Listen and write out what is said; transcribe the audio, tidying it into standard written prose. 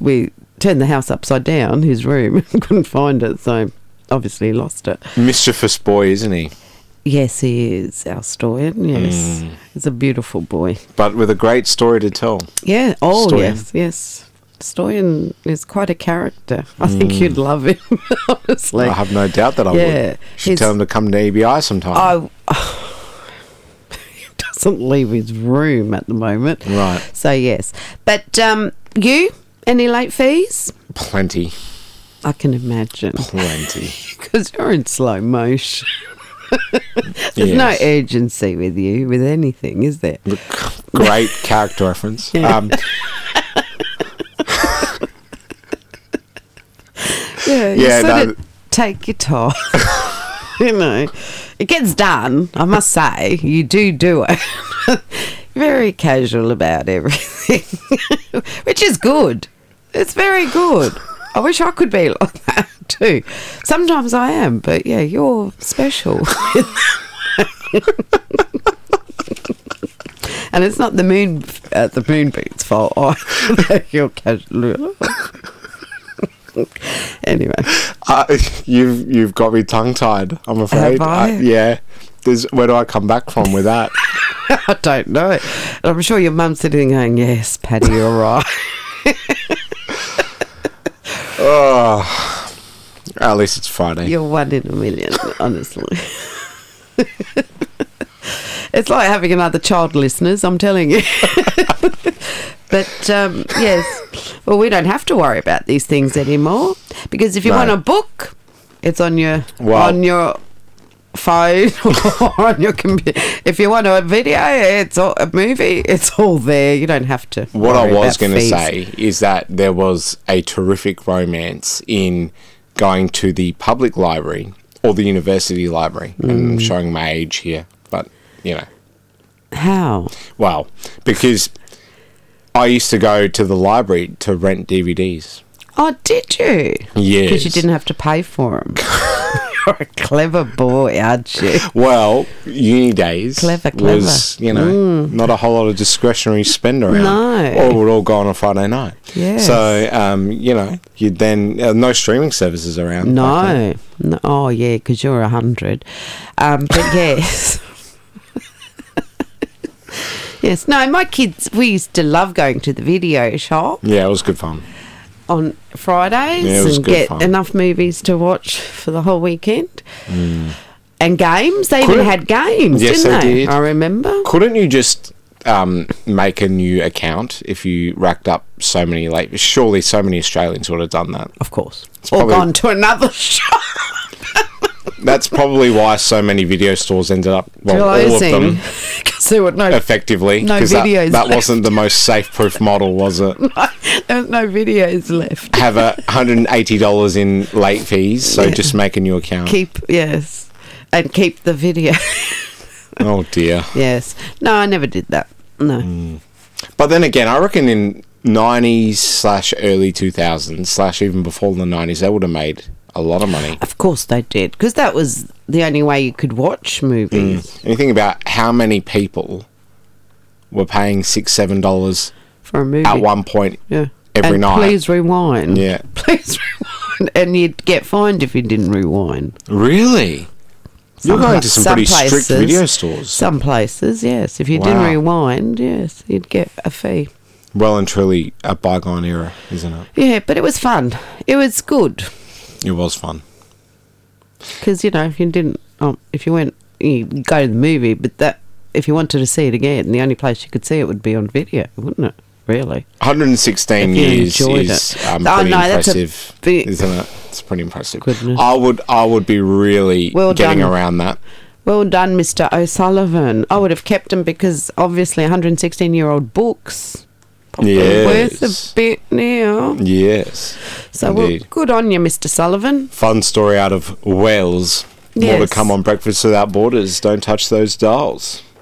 we turned the house upside down, his room, couldn't find it, so obviously he lost it. Mischievous boy, isn't he? Yes, he is, our Stoyan, yes. He's a beautiful boy. But with a great story to tell. Yeah, oh, Stoyan. yes. Stoyan is quite a character. I think you'd love him, honestly. I have no doubt that I would. Should tell him to come to EBI sometime. He doesn't leave his room at the moment. Right. So, yes. But you, any late fees? Plenty. I can imagine. Plenty. Because you're in slow motion. There's no urgency with you, with anything, is there? Great character reference. Yeah. Take your time. It gets done, I must say. You do it. Very casual about everything, which is good. It's very good. I wish I could be like that too. Sometimes I am, but yeah, you're special. And it's not the moon beat's fault. You're casual. Anyway, you've got me tongue tied. I'm afraid. Have I? Yeah. Where do I come back from with that? I don't know. I'm sure your mum's sitting going, "Yes, Paddy, you're right." Oh, at least it's Friday. You're 1 in a million, honestly. It's like having another child, listeners, I'm telling you. But, yes, well, we don't have to worry about these things anymore, because if you want a book, it's on your phone or on your computer. If you want a video, a movie, it's all there. You don't have to. What I was going to say is that there was a terrific romance in going to the public library or the university library. And I'm showing my age here, but, you know. How? Well, because I used to go to the library to rent DVDs. Oh, did you? Yes. Because you didn't have to pay for them. You're a clever boy, aren't you? Well, uni days Clever. was, not a whole lot of discretionary spend around. No. Or it would all go on a Friday night. Yes. So, you'd then... no streaming services around. No. Oh, yeah, because you're 100. But yes... Yes, no, my kids, we used to love going to the video shop. Yeah, it was good fun. On Fridays and get enough movies to watch for the whole weekend. And games. They even had games, yes, didn't they? Did. I remember. Couldn't you just make a new account if you racked up so many late... Surely so many Australians would have done that. Of course. Or gone to another shop. That's probably why so many video stores ended up... Well, all of them. Because there were effectively. No videos that wasn't the most safe-proof model, was it? No, there was no videos left. Have $180 in late fees, so just make a new account. And keep the video. Oh, dear. Yes. No, I never did that. No. But then again, I reckon in 90s/early 2000s/ even before the 90s, they would have made a lot of money. Of course they did, because that was the only way you could watch movies. And you think about how many people were paying $6-7 for a movie at one point every night. Please rewind. Yeah. Please rewind. And you'd get fined if you didn't rewind. Really? You're going to some pretty strict video stores. Some places, yes. If you didn't rewind, yes, you'd get a fee. Well and truly a bygone era, isn't it? Yeah, but it was fun. It was good. It was fun. Because, if you didn't... if you went... You go to the movie, but if you wanted to see it again, the only place you could see it would be on video, wouldn't it? Really? 116 years is pretty impressive, isn't it? It's pretty impressive. Goodness. I would be really getting around that. Well done, Mr. O'Sullivan. I would have kept them because obviously 116-year-old books probably worth a bit now. Yes. So good on you, Mr. Sullivan. Fun story out of Wales. More to come on Breakfast Without Borders. Don't touch those dials.